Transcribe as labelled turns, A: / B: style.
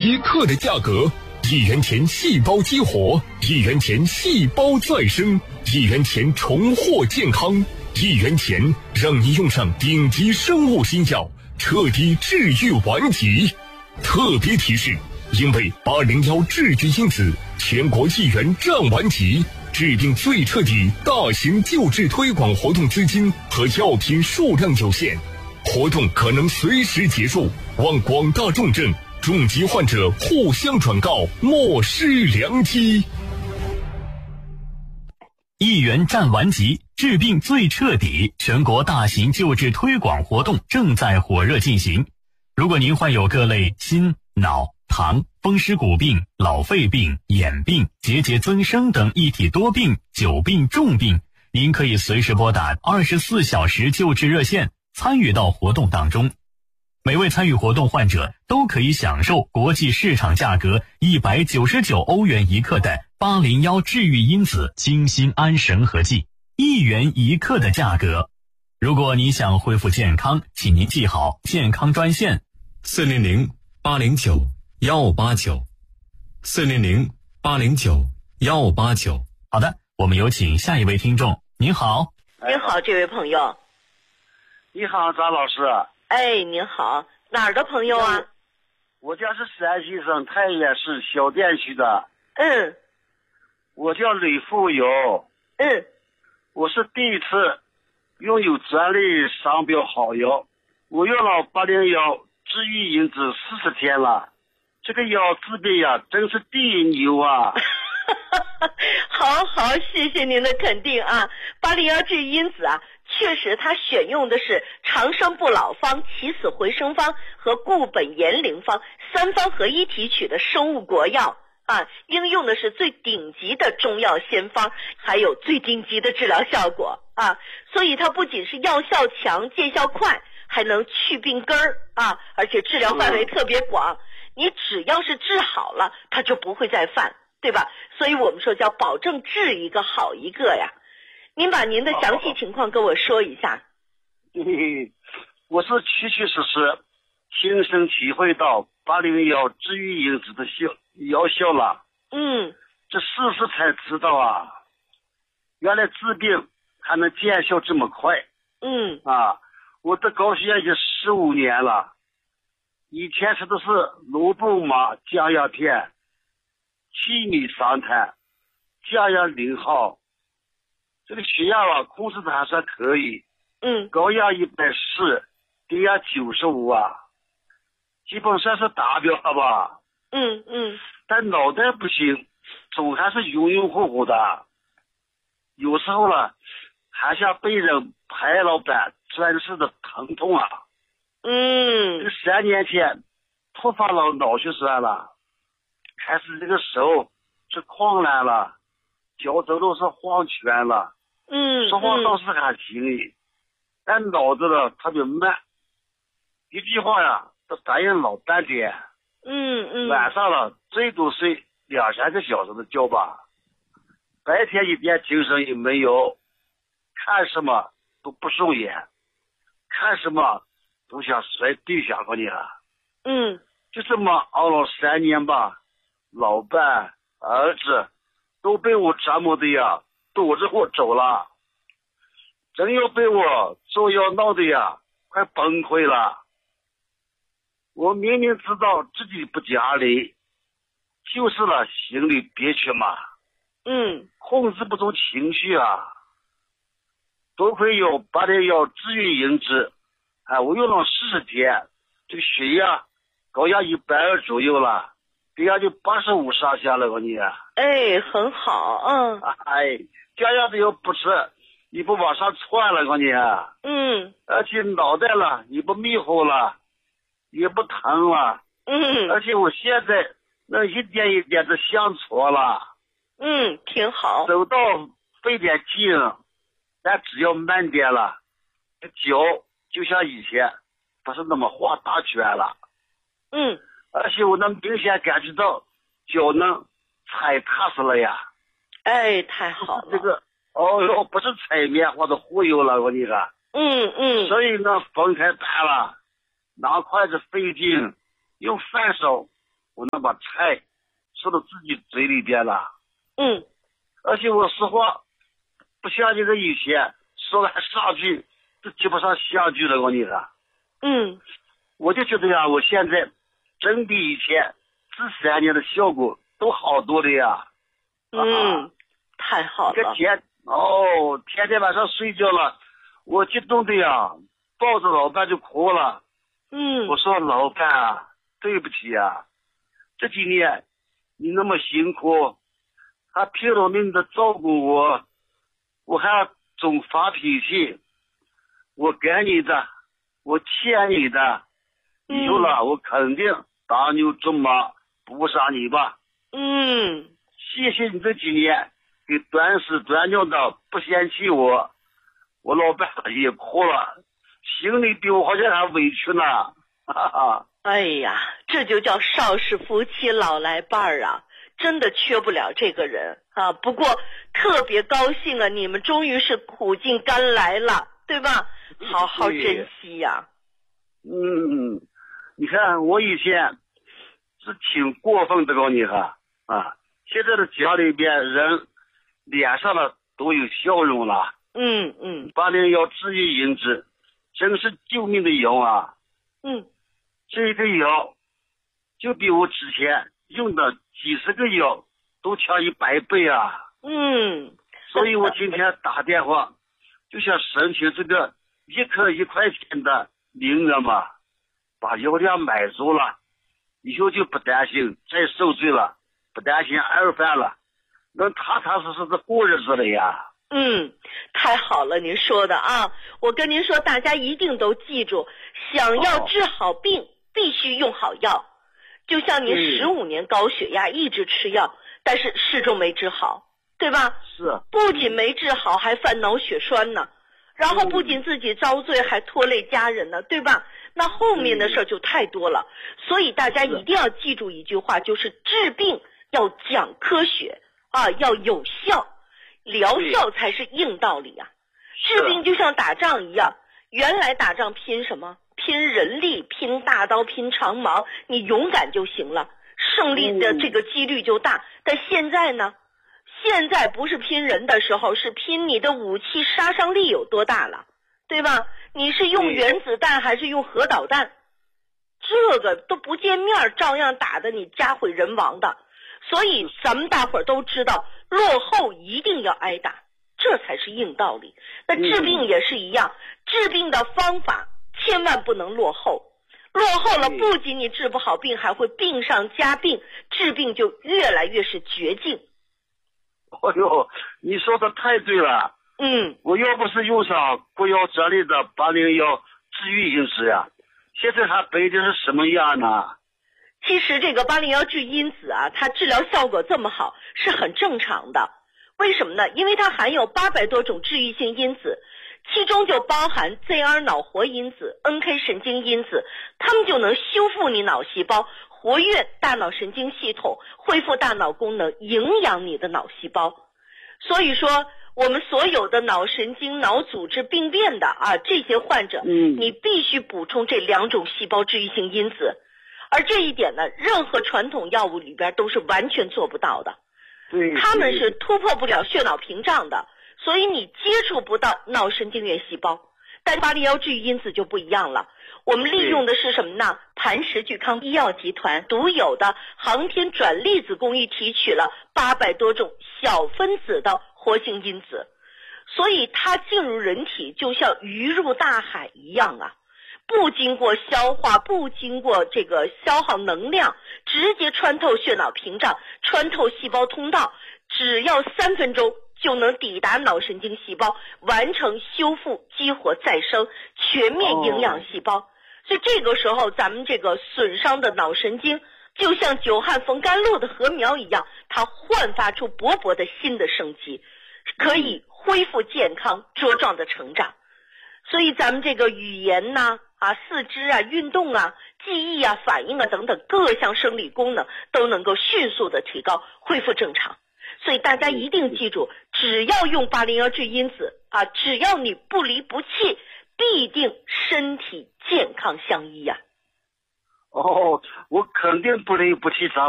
A: 一克的价格，1元钱细胞激活，1元钱细胞再生，1元钱重获健康，1元钱让你用上顶级生物新药，彻底治愈顽疾。特别提示，因为801治愈因子全国1元战顽疾，治病最彻底大型救治推广活动资金和药品数量有限，活动可能随时结束，望广大重症、重疾患者互相转告，莫失良机。
B: 1元战顽疾，治病最彻底，全国大型救治推广活动正在火热进行。如果您患有各类心、脑、糖、风湿骨病、老肺病、眼病、结节增生等一体多病、久病重病，您可以随时拨打24小时救治热线，参与到活动当中。每位参与活动患者都可以享受国际市场价格199欧元1克的801治愈因子精心安神合剂，1元1克的价格。如果你想恢复健康，请您记好健康专线400-809-189，400-809-189。好的，我们有请下一位听众。您好。
C: 您好，这位朋友。
D: 你好，张老师。
C: 哎，您好，哪儿的朋友啊？
D: 我家是山西省太原市小店区的。
C: 嗯。
D: 我叫吕富友。
C: 嗯。
D: 我是第一次拥有专利商标好药，我用了801治愈因子40天了，这个药治病呀，真是第一牛啊！
C: 好，谢谢您的肯定啊。801治愈因子啊，确实它选用的是长生不老方、起死回生方和固本延龄方3方合一提取的生物国药啊，应用的是最顶级的中药仙方，还有最顶级的治疗效果啊，所以它不仅是药效强、见效快，还能去病根儿啊，而且治疗范围特别广。你只要是治好了，它就不会再犯，对吧？所以我们说叫保证治一个好一个呀。您把您的详细情况跟我说一下。
D: 我是确确实实亲身体会到801治愈因子的药效了。
C: 嗯。
D: 这事实才知道啊，原来治病还能见效这么快。
C: 嗯。
D: 我的高血压已经15年了，以前吃的是罗布玛降压片、气米桑坦、降压0号，这个血压控制的还算可以。
C: 嗯。高
D: 压110，低压95啊，基本上是达标了吧。
C: 嗯。
D: 但脑袋不行，总还是晕晕乎乎的，有时候呢还像被人拍了板钻似的疼痛啊。这个3年前突发了脑血栓了，开始这个手是狂懒了，脚走路是晃圈了。说话倒是还行，但脑子呢特别慢，一句话呀都答应老半天。晚上了最多睡2-3个小时的觉吧，白天一点精神也没有，看什么都不顺眼，看什么都想摔地下过你了。就这么熬了3年吧，老伴儿子都被我折磨的呀躲着我走了，真要被我做药闹的呀快崩溃了。我明明知道自己不讲理，就是了心里憋屈嘛。控制不住情绪啊。多亏有801治愈因子，我用了40天，这个血压高压120左右了，低压就85上下了，我你。
C: 很好。
D: 降压的药不吃，你不往上窜了，我你。而且脑袋了你不迷糊了，也不疼了。而且我现在能一点一点的向左了。
C: 挺好。
D: 走道费点劲，但只要慢点了，脚就像以前不是那么画大圈了。而且我能明显感觉到脚能踩踏实了呀。
C: 太好了。
D: 这个不是踩棉花的忽悠了，我那个。所以呢分开拌了，拿筷子费劲，用饭手我能把菜说到自己嘴里边了。而且我实话，不像这个以前说完上句都接不上下句了，我跟你说。我就觉得呀，我现在真比以前这3年的效果都好多了呀。
C: 太好了。
D: 天天晚上睡觉了，我激动的呀，抱着老伴就哭了。我说老伴啊，对不起啊，这几年你那么辛苦，还拼了命的照顾我，我还总发脾气，我给你的，我欠你的，以后了我肯定打牛做马补上你吧。谢谢你这几年给端屎端尿的不嫌弃我，我老伴也哭了，心里比我好像还委屈呢。
C: 哎呀，这就叫少时夫妻老来伴儿啊，真的缺不了这个人啊。不过特别高兴啊，你们终于是苦尽甘来了，对吧？好好珍惜呀。
D: 你看我以前是挺过分的，跟你说啊，现在的家里边人脸上了都有笑容了。801治愈因子真是救命的药啊。这个药就比我之前用的几十个药都强100倍啊。所以我今天打电话就想申请这个1颗1块钱的名额嘛，把药量买足了，以后就不担心再受罪了，不担心二犯了，能踏踏实实的过日子了呀。
C: 太好了，您说的啊，我跟您说，大家一定都记住，想要治好病，必须用好药。就像您15年高血压一直吃药，但是始终没治好，对吧？
D: 是。
C: 不仅没治好，还犯脑血栓呢，然后不仅自己遭罪，还拖累家人呢，对吧？那后面的事就太多了。所以大家一定要记住一句话，就是治病要讲科学啊，要有效。疗效才是硬道理啊。治病就像打仗一样，原来打仗拼什么？拼人力，拼大刀，拼长矛，你勇敢就行了，胜利的这个几率就大。但现在呢，现在不是拼人的时候，是拼你的武器杀伤力有多大了，对吧？你是用原子弹还是用核导弹，这个都不见面，照样打得你家毁人亡的。所以咱们大伙儿都知道，落后一定要挨打，这才是硬道理。那治病也是一样，治病的方法千万不能落后，落后了不仅你治不好病，还会病上加病，治病就越来越是绝境。
D: 你说的太对了。我要不是用上国药这里的801治愈因子呀，现在还背的是什么样呢？
C: 其实这个801治因子啊，它治疗效果这么好是很正常的。为什么呢？因为它含有800多种治愈性因子，其中就包含 ZR 脑活因子、NK 神经因子，它们就能修复你脑细胞，活跃大脑神经系统，恢复大脑功能，营养你的脑细胞。所以说我们所有的脑神经、脑组织病变的啊这些患者，你必须补充这2种细胞治愈性因子。而这一点呢，任何传统药物里边都是完全做不到的。他们是突破不了血脑屏障的，所以你接触不到脑神经元细胞。但801治愈因子就不一样了，我们利用的是什么呢？磐石聚康医药集团独有的航天转粒子工艺提取了800多种小分子的活性因子，所以它进入人体就像鱼入大海一样啊，不经过消化，不经过这个消耗能量，直接穿透血脑屏障，穿透细胞通道，只要3分钟就能抵达脑神经细胞，完成修复、激活、再生，全面营养细胞。所以这个时候咱们这个损伤的脑神经就像久旱逢甘露的禾苗一样，它焕发出勃勃的新的生机，可以恢复健康茁壮的成长。所以咱们这个语言呐、四肢啊、运动啊、记忆啊、反应啊等等各项生理功能都能够迅速的提高，恢复正常。所以大家一定记住，只要用801治因子啊，只要你不离不弃，必定身体健康相依呀。
D: 哦，我肯定不能不提倡。